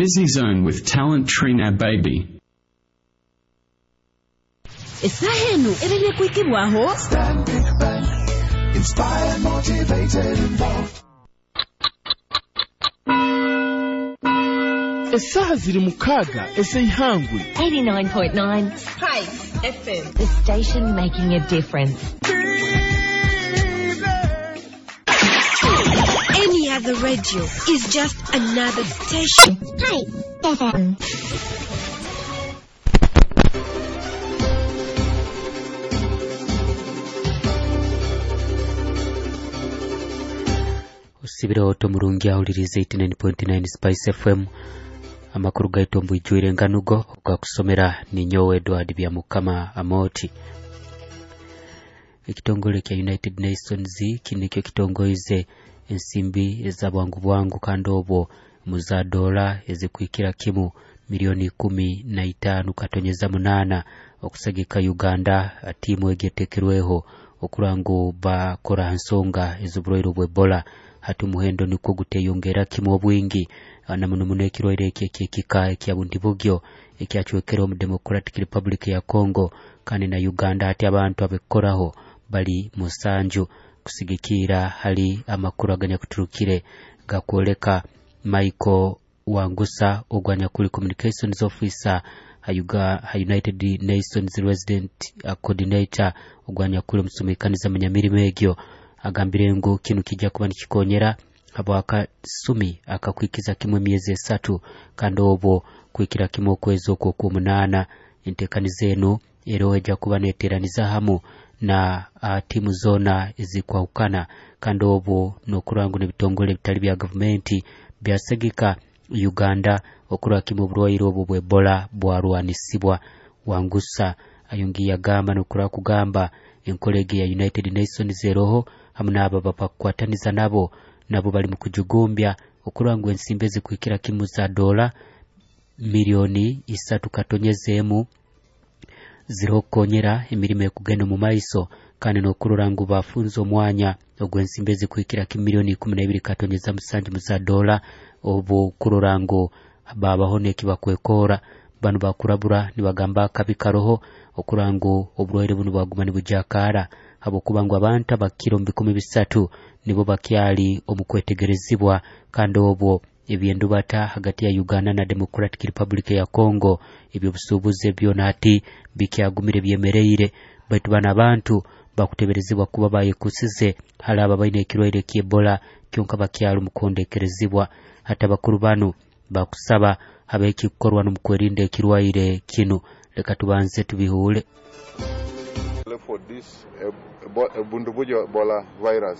Busy Zone with Talent Trina Baby. Esahenu ebele kwikibwaho Stanbic Bank, inspired, motivated, involved. Esaha ziri mukaga esehangwe 89.9 Hi FM, the station making a difference. any other radio is just another station. Hi FM. Sibiro tomurungi awuliriza 89.9 Spice FM. Amakuru gaito mbwijwire nganugo kwa kusomera ni nyowe Edward bya mukama amoti. Ekitongole kya United Nations kinikyo kitongoize ensimbi ezabwangu bwangu kandobo muza dola ezikwikira kimu milioni 15 katonyeza 8 okusagika Uganda atimu egetekerweho okurangu bakora nsonga ezubroiro bwebola hatu muhendo niko guteyongera kimu obwingi anamuno ekirwaire ekika ekyabundi bugyo ekyachwekero mu Democratic Republic ya Congo kandi na Uganda ati abantu abekoraho bali musanju kusigikira hali amakuru aganya kuturukire gakoleka Michael Wangusa ogwanya kuli communications officer United Nations resident coordinator ogwanya kuli musumikaniza munyamirimo egyo agambire ngo kinu kijja kuba nikikonyera abaka 10 akakwikiza kimwe myezi 3 kandi obo kwikira kimwe okwezi okwo-8 entekanize eno ero ejja kuba neteraniza hamu na timu zona ezikwaukana kandi obo nokurangu nebitongole bitali bya government byasegika Uganda okura kimu bulwairo obo bwebola bwarwanisibwa. Wangusa ayungi yagamba nokura kugamba enkolege ya United Nations eroho hamuna aba bapakwataniza nabo bali mu kujugumbya okurangu ensimbe zikwikira kimu za dola milioni 3 katonyezemu zirokonyera emirime kugenda mu maiso kandi nokurangu bafunzo omwanya ogwensimbe zikwikira kimu milioni 12 katonyeza 7 za dola obo kururangu baba honeki bakwekora banu bakurabura nibagamba kabikaroho okurangu obulwaire buno bwagumani bujakara abo kubangu abantu bakiro 13 nibo bakyali omukwetegerezibwa kandi obo ebyendu bata hagati ya Uganda na Democratic Republic ya Congo ebyo busubuze byona ati bikyagumire byemereire baitu bana abantu bakuteberezibwa kuba bayekusize halaba baine ekirwaire ky'Ebola kyonka bakyali mukondekerezibwa hata bakuru bano bakusaba abekikorwa n'omukwerinda ekirwaire kino leka tubanze tubihule for this Bundibugyo Ebola virus.